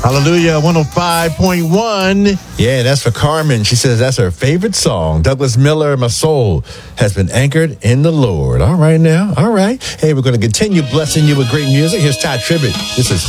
Hallelujah, 105.1. Yeah, that's for Carmen. She says that's her favorite song. Douglas Miller, My Soul Has Been Anchored in the Lord. All right now. All right. Hey, we're going to continue blessing you with great music. Here's Ty Tribbett. This is